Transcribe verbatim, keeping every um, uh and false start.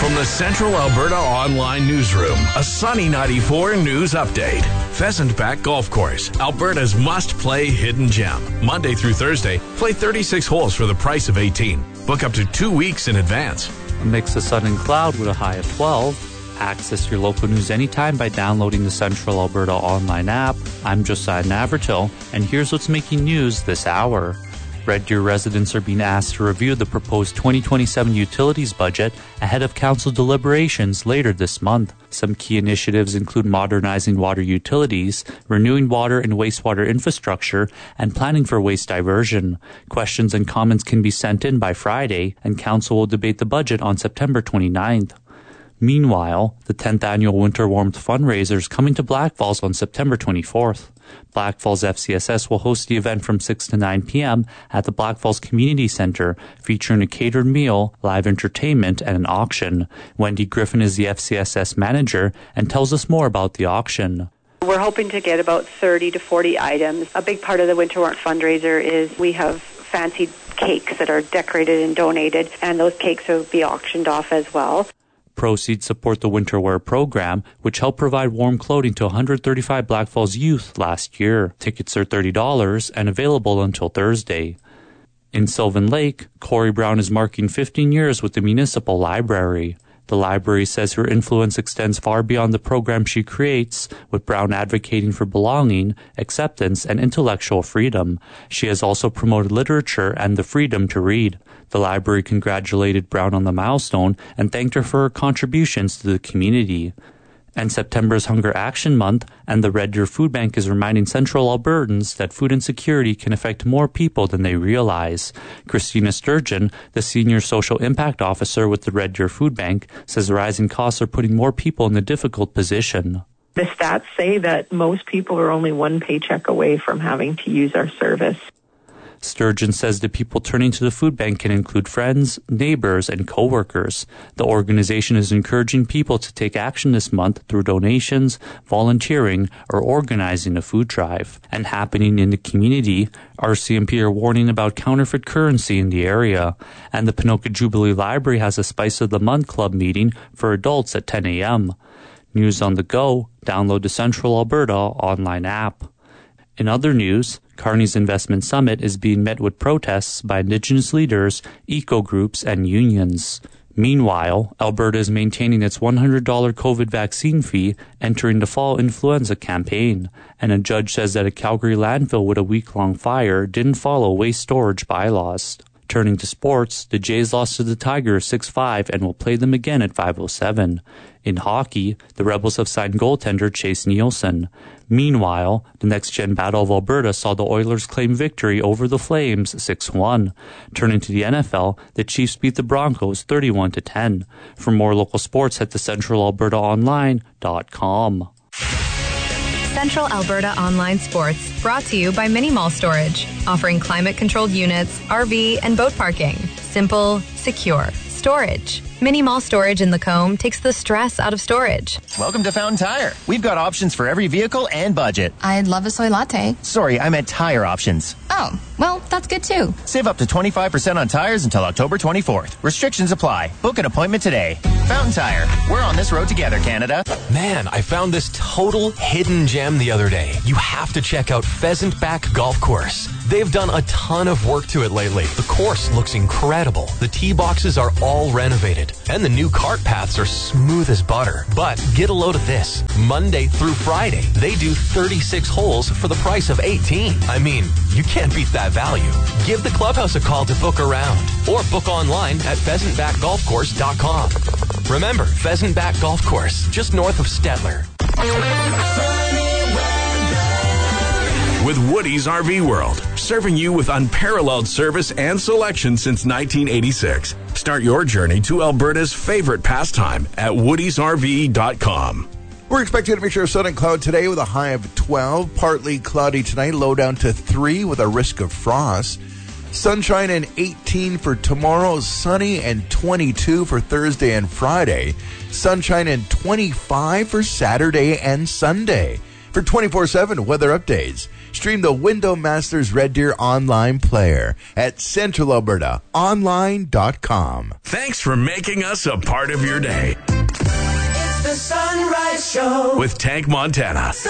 From the Central Alberta Online Newsroom, a Sunny ninety-four news update. Pheasant Back Golf Course, Alberta's must-play hidden gem. Monday through Thursday, play thirty-six holes for the price of eighteen. Book up to two weeks in advance. A mix of sun and cloud with a high of twelve. Access your local news anytime by downloading the Central Alberta Online app. I'm Josiah Navertil, and here's what's making news this hour. Red Deer residents are being asked to review the proposed twenty twenty-seven utilities budget ahead of council deliberations later this month. Some key initiatives include modernizing water utilities, renewing water and wastewater infrastructure, and planning for waste diversion. Questions and comments can be sent in by Friday, and council will debate the budget on September twenty-ninth. Meanwhile, the tenth annual Winter Warmth fundraiser is coming to Black Falls on September twenty-fourth. Black Falls F C S S will host the event from six to nine p.m. at the Black Falls Community Center, featuring a catered meal, live entertainment, and an auction. Wendy Griffin is the F C S S manager and tells us more about the auction. We're hoping to get about thirty to forty items. A big part of the Winter Warmth fundraiser is we have fancy cakes that are decorated and donated, and those cakes will be auctioned off as well. Proceeds support the Winter Wear program, which helped provide warm clothing to one hundred thirty-five Black Falls youth last year. Tickets are thirty dollars and available until Thursday. In Sylvan Lake, Corey Brown is marking fifteen years with the Municipal Library. The library says her influence extends far beyond the program she creates, with Brown advocating for belonging, acceptance, and intellectual freedom. She has also promoted literature and the freedom to read. The library congratulated Brown on the milestone and thanked her for her contributions to the community. And September's Hunger Action Month, and the Red Deer Food Bank is reminding Central Albertans that food insecurity can affect more people than they realize. Christina Sturgeon, the Senior Social Impact Officer with the Red Deer Food Bank, says rising costs are putting more people in a difficult position. The stats say that most people are only one paycheck away from having to use our service. Sturgeon says the people turning to the food bank can include friends, neighbors, and co-workers. The organization is encouraging people to take action this month through donations, volunteering, or organizing a food drive. And happening in the community, R C M P are warning about counterfeit currency in the area. And the Ponoka Jubilee Library has a Spice of the Month Club meeting for adults at ten a.m. News on the go, download the Central Alberta online app. In other news, Kearney's Investment Summit is being met with protests by Indigenous leaders, eco-groups, and unions. Meanwhile, Alberta is maintaining its one hundred dollars COVID vaccine fee entering the fall influenza campaign, and a judge says that a Calgary landfill with a week-long fire didn't follow waste storage bylaws. Turning to sports, the Jays lost to the Tigers six five and will play them again at five oh seven. In hockey, the Rebels have signed goaltender Chase Nielsen. Meanwhile, the next-gen Battle of Alberta saw the Oilers claim victory over the Flames six one. Turning to the N F L, the Chiefs beat the Broncos thirty-one to ten. For more local sports, head to central alberta online dot com. Central Alberta Online Sports, brought to you by Mini Mall Storage, offering climate-controlled units, R V, and boat parking. Simple, secure storage. Mini Mall Storage in Lacombe takes the stress out of storage. Welcome to Fountain Tire. We've got options for every vehicle and budget. I'd love a soy latte. Sorry, I meant tire options. Oh, well, that's good too. Save up to twenty-five percent on tires until October twenty-fourth. Restrictions apply. Book an appointment today. Fountain Tire. We're on this road together, Canada. Man, I found this total hidden gem the other day. You have to check out Pheasant Back Golf Course. They've done a ton of work to it lately. The course looks incredible. The tee boxes are all renovated, and the new cart paths are smooth as butter. But get a load of this. Monday through Friday, they do thirty-six holes for the price of eighteen. I mean, you can't beat that value. Give the clubhouse a call to book around, or book online at pheasant back golf course dot com. Remember, Pheasant Back Golf Course, just north of Stettler. With Woody's R V World, serving you with unparalleled service and selection since nineteen eighty-six. Start your journey to Alberta's favorite pastime at woodies r v dot com. We're expecting a mixture of sun and cloud today with a high of twelve. Partly cloudy tonight, low down to three with a risk of frost. Sunshine and eighteen for tomorrow, sunny and twenty-two for Thursday and Friday. Sunshine and twenty-five for Saturday and Sunday. For twenty-four seven weather updates, stream the Window Masters Red Deer online player at central alberta online dot com. Thanks for making us a part of your day. It's the Sunrise Show With Tank Montana.